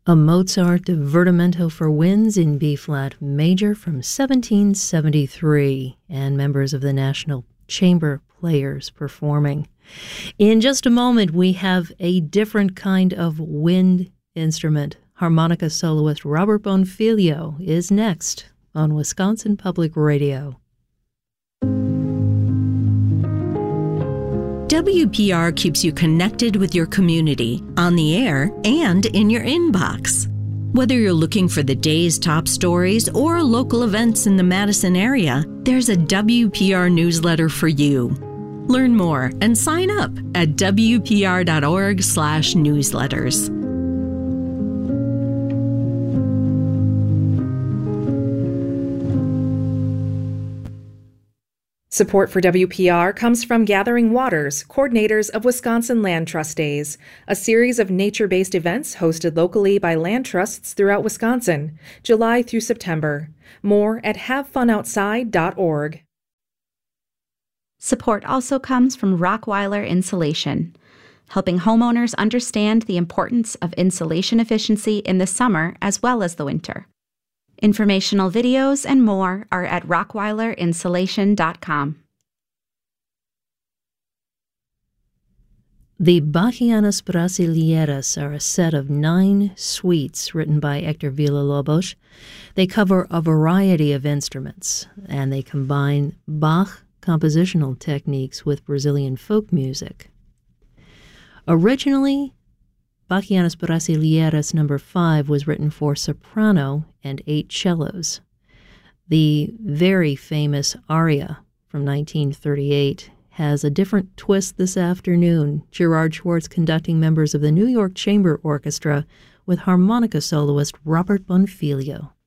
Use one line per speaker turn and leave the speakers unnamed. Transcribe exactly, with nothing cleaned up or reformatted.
A Mozart Divertimento for Winds in B-flat major from seventeen seventy-three, and members of the National Chamber Players performing. In just a moment, we have a different kind of wind instrument. Harmonica soloist Robert Bonfiglio is next on Wisconsin Public Radio.
W P R keeps you connected with your community, on the air, and in your inbox. Whether you're looking for the day's top stories or local events in the Madison area, there's a W P R newsletter for you. Learn more and sign up at W P R dot org slash newsletters.
Support for W P R comes from Gathering Waters, coordinators of Wisconsin Land Trust Days, a series of nature-based events hosted locally by land trusts throughout Wisconsin, July through September. More at have fun outside dot org.
Support also comes from Rockweiler Insulation, helping homeowners understand the importance of insulation efficiency in the summer as well as the winter. Informational videos and more are at rockweiler insulation dot com.
The Bachianas Brasileiras are a set of nine suites written by Hector Villa-Lobos. They cover a variety of instruments, and they combine Bach compositional techniques with Brazilian folk music. Originally, Bachianas Brasileiras number five was written for soprano and eight cellos. The very famous aria from nineteen thirty-eight has a different twist this afternoon. Gerard Schwartz conducting members of the New York Chamber Orchestra with harmonica soloist Robert Bonfiglio.